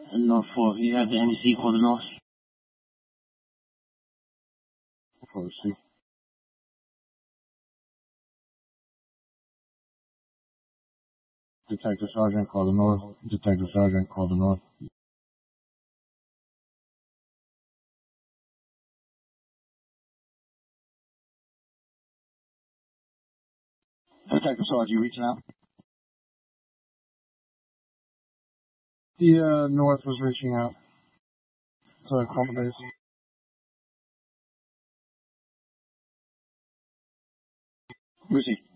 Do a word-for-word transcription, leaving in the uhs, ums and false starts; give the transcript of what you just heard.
En North four, you have the N B C coordinates? four C. Detective Sergeant, call the North. Detective Sergeant, call the North. Detective Sergeant, you reaching out? The uh, North was reaching out to call the base. Lucy.